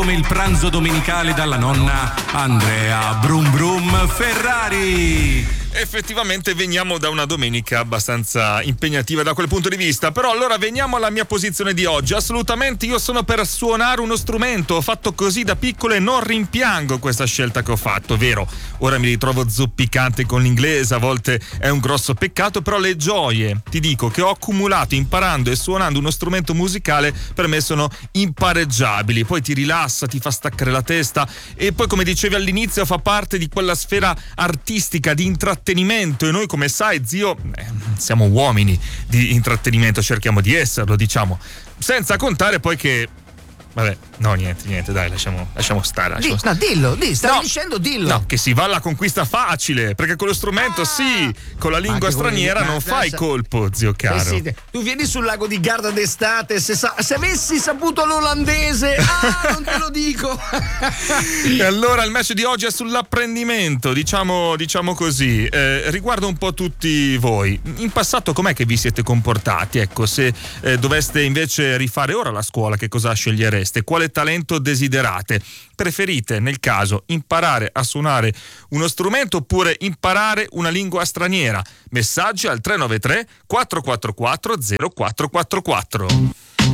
Come il pranzo domenicale dalla nonna Andrea Brum Brum Ferrari. Effettivamente veniamo da una domenica abbastanza impegnativa da quel punto di vista, però allora veniamo alla mia posizione di oggi. Assolutamente io sono per suonare uno strumento, ho fatto così da piccolo e non rimpiango questa scelta che ho fatto, vero? Ora mi ritrovo zoppicante con l'inglese, a volte è un grosso peccato, però le gioie, ti dico, che ho accumulato imparando e suonando uno strumento musicale per me sono impareggiabili. Poi ti rilassa, ti fa staccare la testa e poi, come dicevi all'inizio, fa parte di quella sfera artistica di intrattenimento, e noi, come sai, zio, siamo uomini di intrattenimento, cerchiamo di esserlo, diciamo, senza contare poi che vabbè, no, niente, dai, lasciamo stare. No, dillo, stavi dicendo, dillo. No, che si va alla conquista facile, perché con lo strumento sì, con la lingua straniera non fai colpo, zio caro. Sì, tu vieni sul lago di Garda d'estate, se avessi saputo l'olandese, non te lo dico. E allora il match di oggi è sull'apprendimento, diciamo così, riguarda un po' tutti voi. In passato com'è che vi siete comportati? Ecco, se doveste invece rifare ora la scuola, che cosa scegliereste? Quale talento desiderate? Preferite, nel caso, imparare a suonare uno strumento oppure imparare una lingua straniera? Messaggi al 393 444 0444.